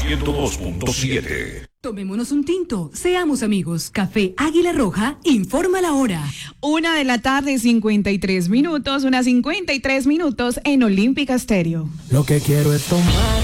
102.7. Tomémonos un tinto, seamos amigos. Café Águila Roja informa la hora. 1:53 PM, 1:53 PM en Olímpica Estéreo. Lo que quiero es tomar